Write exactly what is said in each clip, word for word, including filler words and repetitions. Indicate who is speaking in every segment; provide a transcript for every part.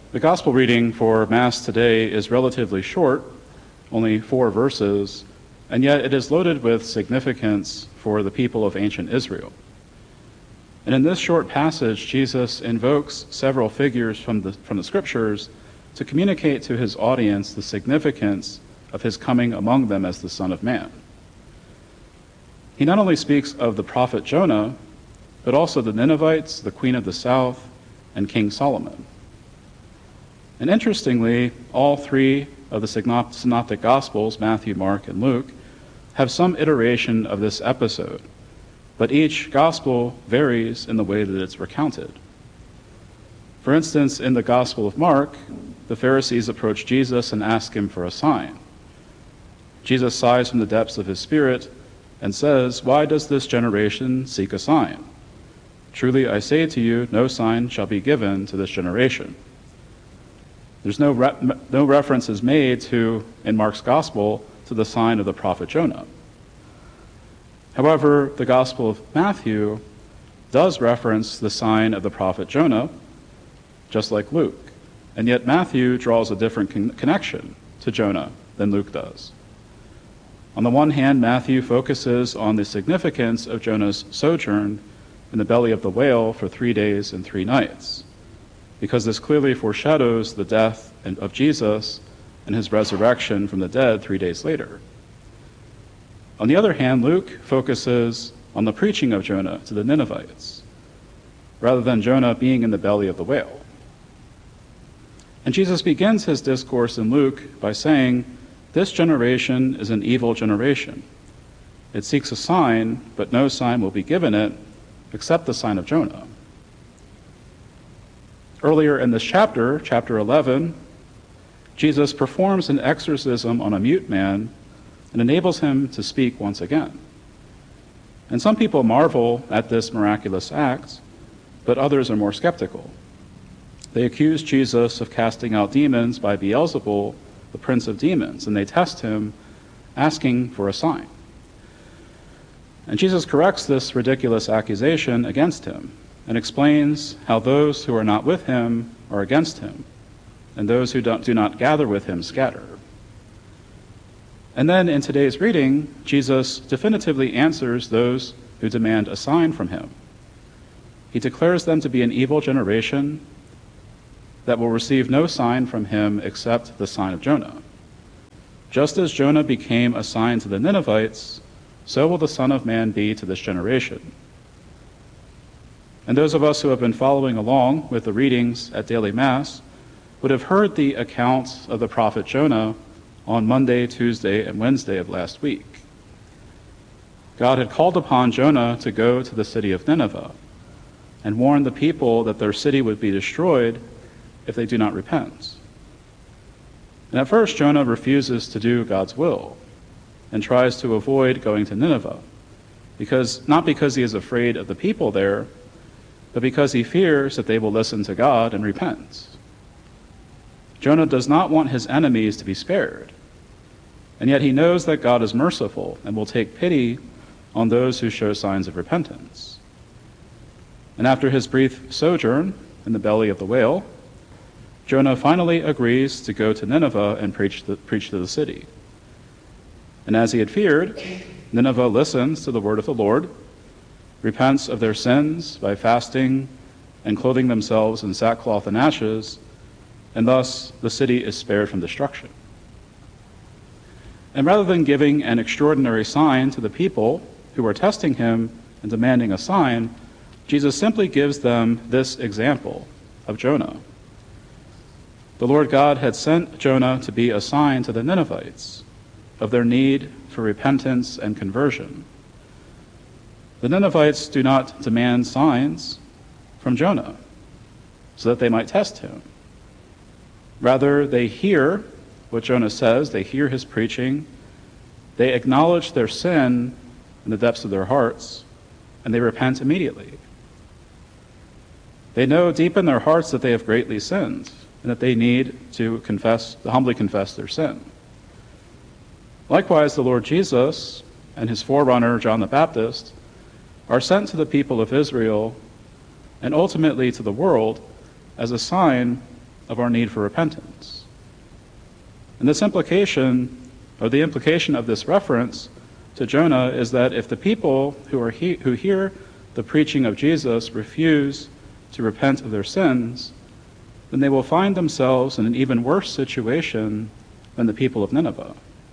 Speaker 1: The gospel reading for Mass today is relatively short, only four verses, and yet it is loaded with significance for the people of ancient Israel. And in this short passage, Jesus invokes several figures from the, from the scriptures to communicate to his audience the significance of his coming among them as the Son of Man. He not only speaks of the prophet Jonah, but also the Ninevites, the Queen of the South, and King Solomon. And interestingly, all three of the synoptic Gospels, Matthew, Mark, and Luke, have some iteration of this episode, but each Gospel varies in the way that it's recounted. For instance, in the Gospel of Mark, the Pharisees approach Jesus and ask him for a sign. Jesus sighs from the depths of his spirit and says, "Why does this generation seek a sign? Truly I say to you, no sign shall be given to this generation." There's no, re- no reference is made to, in Mark's Gospel, to the sign of the prophet Jonah. However, the Gospel of Matthew does reference the sign of the prophet Jonah, just like Luke. And yet Matthew draws a different con- connection to Jonah than Luke does. On the one hand, Matthew focuses on the significance of Jonah's sojourn in the belly of the whale for three days and three nights, because this clearly foreshadows the death of Jesus and his resurrection from the dead three days later. On the other hand, Luke focuses on the preaching of Jonah to the Ninevites, rather than Jonah being in the belly of the whale. And Jesus begins his discourse in Luke by saying, "This generation is an evil generation. It seeks a sign, but no sign will be given it except the sign of Jonah." Earlier in this chapter, chapter eleven, Jesus performs an exorcism on a mute man and enables him to speak once again. And some people marvel at this miraculous act, but others are more skeptical. They accuse Jesus of casting out demons by Beelzebul, the prince of demons, and they test him, asking for a sign. And Jesus corrects this ridiculous accusation against him and explains how those who are not with him are against him, and those who don't, do not gather with him scatter. And then in today's reading, Jesus definitively answers those who demand a sign from him. He declares them to be an evil generation that will receive no sign from him except the sign of Jonah. Just as Jonah became a sign to the Ninevites, so will the Son of Man be to this generation. And those of us who have been following along with the readings at daily Mass would have heard the accounts of the prophet Jonah on Monday, Tuesday, and Wednesday of last week. God had called upon Jonah to go to the city of Nineveh and warn the people that their city would be destroyed if they do not repent. And at first, Jonah refuses to do God's will and tries to avoid going to Nineveh, because not because he is afraid of the people there, but because he fears that they will listen to God and repent. Jonah does not want his enemies to be spared, and yet he knows that God is merciful and will take pity on those who show signs of repentance. And after his brief sojourn in the belly of the whale, Jonah finally agrees to go to Nineveh and preach, the, preach to the city. And as he had feared, Nineveh listens to the word of the Lord, repents of their sins by fasting and clothing themselves in sackcloth and ashes, and thus the city is spared from destruction. And rather than giving an extraordinary sign to the people who are testing him and demanding a sign, Jesus simply gives them this example of Jonah. The Lord God had sent Jonah to be a sign to the Ninevites of their need for repentance and conversion. The Ninevites do not demand signs from Jonah so that they might test him. Rather, they hear what Jonah says, they hear his preaching, they acknowledge their sin in the depths of their hearts, and they repent immediately. They know deep in their hearts that they have greatly sinned and that they need to confess, to humbly confess their sin. Likewise, the Lord Jesus and his forerunner, John the Baptist, are sent to the people of Israel and ultimately to the world as a sign of our need for repentance. And this implication, or the implication of this reference to Jonah, is that if the people who are he- who hear the preaching of Jesus refuse to repent of their sins, then they will find themselves in an even worse situation than the people of Nineveh.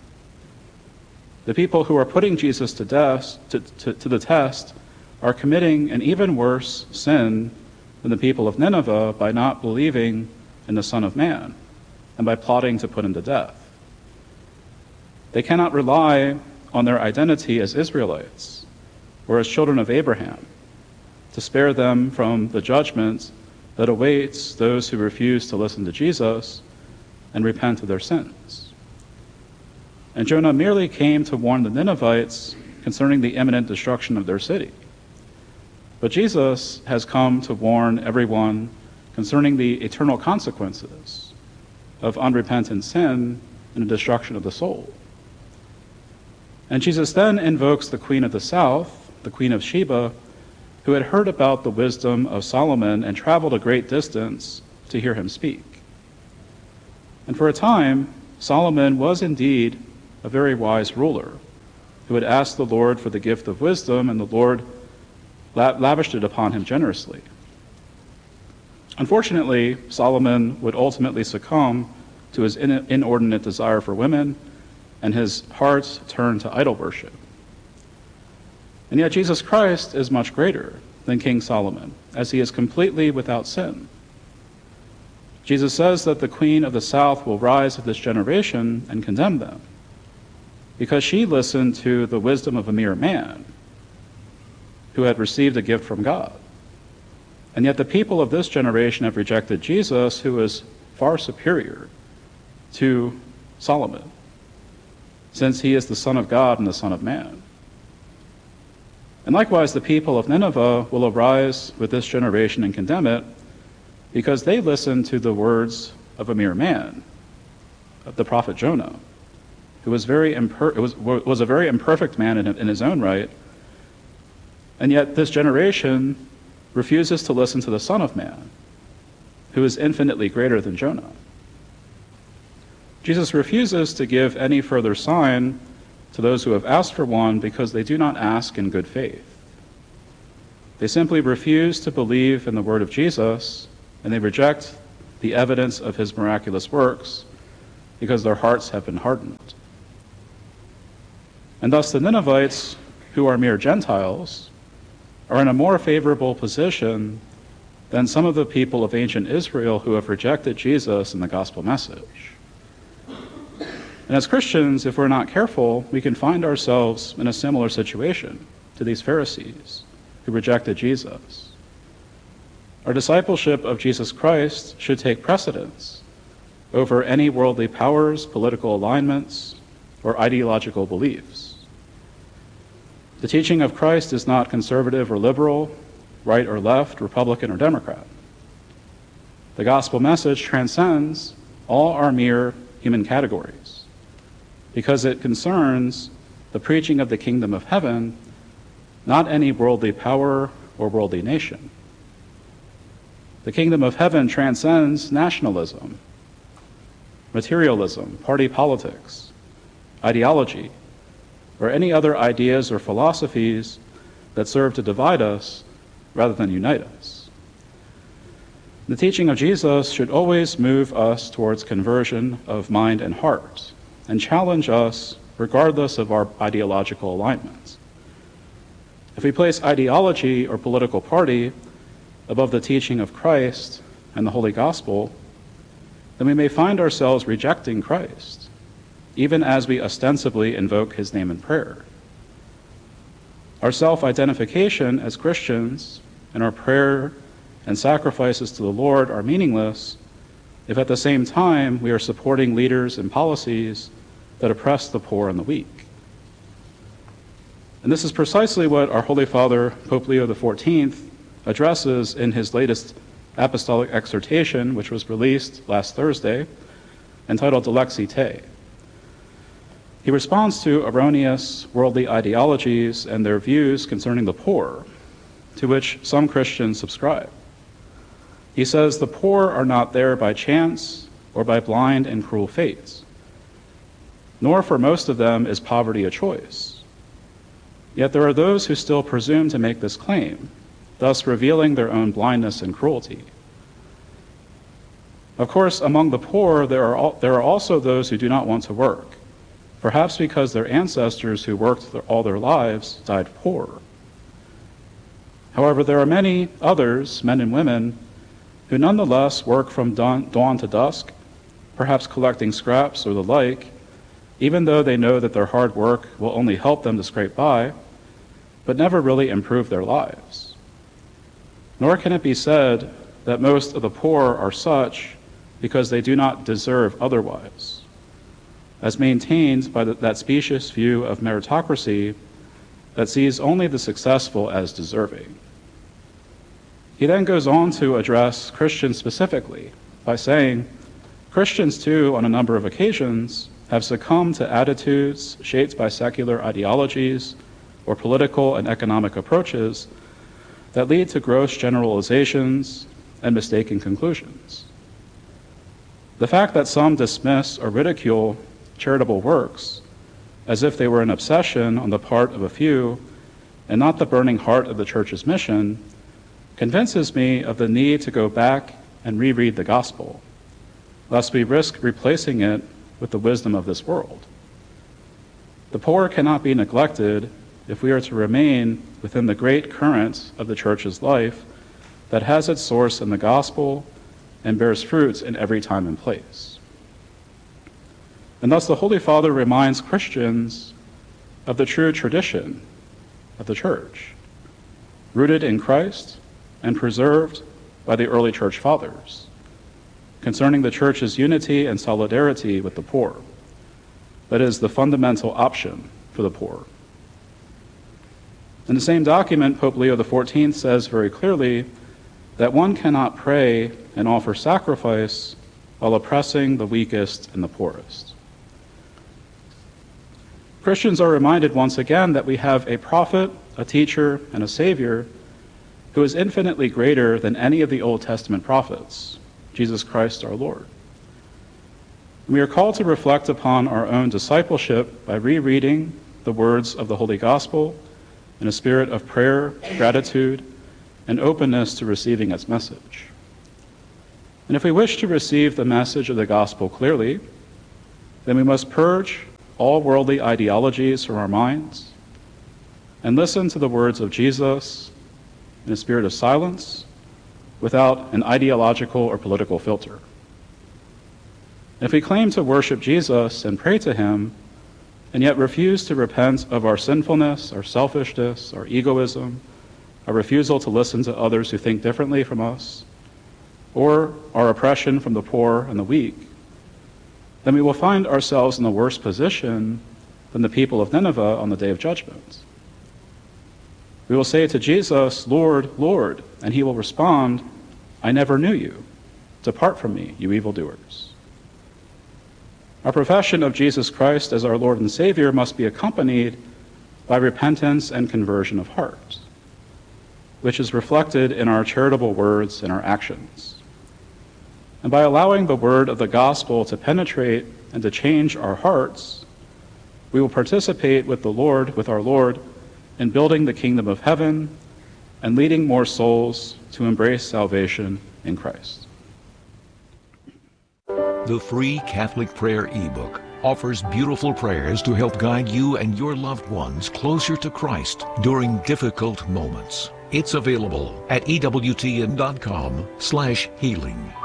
Speaker 1: The people who are putting Jesus to death, to, to, to the test, are committing an even worse sin than the people of Nineveh by not believing in the Son of Man and by plotting to put him to death. They cannot rely on their identity as Israelites or as children of Abraham to spare them from the judgment that awaits those who refuse to listen to Jesus and repent of their sins. And Jonah merely came to warn the Ninevites concerning the imminent destruction of their city. But Jesus has come to warn everyone concerning the eternal consequences of unrepentant sin and the destruction of the soul. And Jesus then invokes the Queen of the South, the Queen of Sheba, who had heard about the wisdom of Solomon and traveled a great distance to hear him speak. And for a time, Solomon was indeed a very wise ruler who had asked the Lord for the gift of wisdom, and the Lord lavished it upon him generously. Unfortunately, Solomon would ultimately succumb to his inordinate desire for women, and his heart turned to idol worship. And yet Jesus Christ is much greater than King Solomon, as he is completely without sin. Jesus says that the Queen of the South will rise at this generation and condemn them, because she listened to the wisdom of a mere man who had received a gift from God. And yet the people of this generation have rejected Jesus, who is far superior to Solomon, since he is the Son of God and the Son of Man. And likewise, the people of Nineveh will arise with this generation and condemn it, because they listened to the words of a mere man, of the prophet Jonah, who was very imper- was, was a very imperfect man in, in his own right. And yet this generation refuses to listen to the Son of Man, who is infinitely greater than Jonah. Jesus refuses to give any further sign to those who have asked for one, because they do not ask in good faith. They simply refuse to believe in the word of Jesus, and they reject the evidence of his miraculous works because their hearts have been hardened. And thus the Ninevites, who are mere Gentiles, are in a more favorable position than some of the people of ancient Israel who have rejected Jesus and the gospel message. And as Christians, if we're not careful, we can find ourselves in a similar situation to these Pharisees who rejected Jesus. Our discipleship of Jesus Christ should take precedence over any worldly powers, political alignments, or ideological beliefs. The teaching of Christ is not conservative or liberal, right or left, Republican or Democrat. The gospel message transcends all our mere human categories, because it concerns the preaching of the kingdom of heaven, not any worldly power or worldly nation. The kingdom of heaven transcends nationalism, materialism, party politics, ideology, or any other ideas or philosophies that serve to divide us rather than unite us. The teaching of Jesus should always move us towards conversion of mind and heart, and challenge us regardless of our ideological alignments. If we place ideology or political party above the teaching of Christ and the Holy Gospel, then we may find ourselves rejecting Christ, even as we ostensibly invoke his name in prayer. Our self-identification as Christians and our prayer and sacrifices to the Lord are meaningless if at the same time we are supporting leaders and policies that oppress the poor and the weak. And this is precisely what our Holy Father, Pope Leo the fourteenth, addresses in his latest apostolic exhortation, which was released last Thursday, entitled De Lexi Te. He responds to erroneous worldly ideologies and their views concerning the poor, to which some Christians subscribe. He says the poor are not there by chance or by blind and cruel fates, nor for most of them is poverty a choice. Yet there are those who still presume to make this claim, thus revealing their own blindness and cruelty. Of course, among the poor, there are, al- there are also those who do not want to work, perhaps because their ancestors who worked their, all their lives died poor. However, there are many others, men and women, who nonetheless work from dawn, dawn to dusk, perhaps collecting scraps or the like, even though they know that their hard work will only help them to scrape by, but never really improve their lives. Nor can it be said that most of the poor are such because they do not deserve otherwise, as maintained by the, that specious view of meritocracy that sees only the successful as deserving. He then goes on to address Christians specifically by saying, Christians too, on a number of occasions, have succumbed to attitudes shaped by secular ideologies or political and economic approaches that lead to gross generalizations and mistaken conclusions. The fact that some dismiss or ridicule charitable works as if they were an obsession on the part of a few and not the burning heart of the church's mission convinces me of the need to go back and reread the gospel, lest we risk replacing it with the wisdom of this world. The poor cannot be neglected if we are to remain within the great current of the church's life that has its source in the gospel and bears fruits in every time and place. And thus the Holy Father reminds Christians of the true tradition of the church, rooted in Christ and preserved by the early church fathers, concerning the church's unity and solidarity with the poor. That is the fundamental option for the poor. In the same document, Pope Leo the fourteenth says very clearly that one cannot pray and offer sacrifice while oppressing the weakest and the poorest. Christians are reminded once again that we have a prophet, a teacher, and a savior who is infinitely greater than any of the Old Testament prophets, Jesus Christ our Lord. We are called to reflect upon our own discipleship by rereading the words of the Holy Gospel in a spirit of prayer, gratitude, and openness to receiving its message. And if we wish to receive the message of the gospel clearly, then we must purge all worldly ideologies from our minds and listen to the words of Jesus in a spirit of silence without an ideological or political filter. If we claim to worship Jesus and pray to him, and yet refuse to repent of our sinfulness, our selfishness, our egoism, our refusal to listen to others who think differently from us, or our oppression from the poor and the weak, then we will find ourselves in a worse position than the people of Nineveh on the day of judgment. We will say to Jesus, Lord, Lord, and he will respond, I never knew you. Depart from me, you evildoers. Our profession of Jesus Christ as our Lord and Savior must be accompanied by repentance and conversion of heart, which is reflected in our charitable words and our actions. And by allowing the word of the gospel to penetrate and to change our hearts, we will participate with the Lord, with our Lord, in building the kingdom of heaven and leading more souls to embrace salvation in Christ.
Speaker 2: The free Catholic Prayer ebook offers beautiful prayers to help guide you and your loved ones closer to Christ during difficult moments. It's available at ewtn.com slash healing.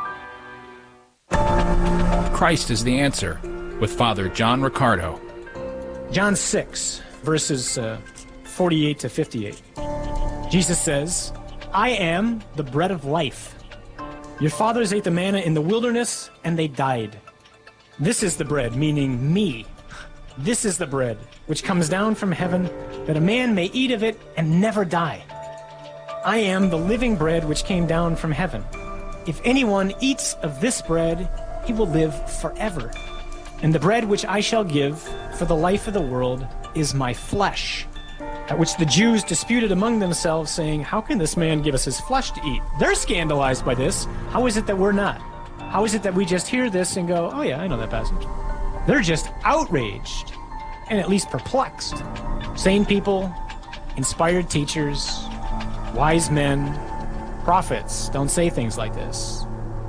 Speaker 3: Christ is the answer, with Father John Riccardo.
Speaker 4: John six, verses uh, forty-eight to fifty-eight. Jesus says, I am the bread of life. Your fathers ate the manna in the wilderness, and they died. This is the bread, meaning me. This is the bread, which comes down from heaven, that a man may eat of it and never die. I am the living bread which came down from heaven. If anyone eats of this bread, he will live forever. And the bread which I shall give for the life of the world is my flesh. At which the Jews disputed among themselves, saying, how can this man give us his flesh to eat? They're scandalized by this. How is it that we're not? How is it that we just hear this and go, oh yeah, I know that passage? They're just outraged and at least perplexed. Sane people, inspired teachers, wise men, prophets don't say things like this.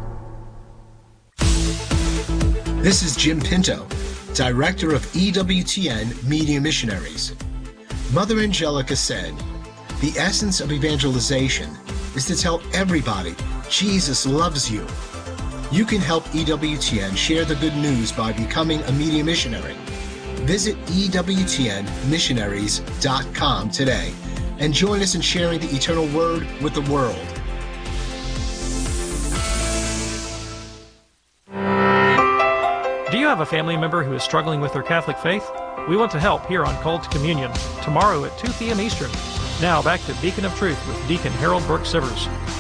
Speaker 5: This is Jim Pinto, Director of E W T N Media Missionaries. Mother Angelica said, the essence of evangelization is to tell everybody Jesus loves you. You can help E W T N share the good news by becoming a media missionary. Visit E W T N missionaries dot com today and join us in sharing the eternal word with the world.
Speaker 6: Do you have a family member who is struggling with their Catholic faith? We want to help here on Call to Communion, tomorrow at two p.m. Eastern. Now back to Beacon of Truth with Deacon Harold Burke Sivers.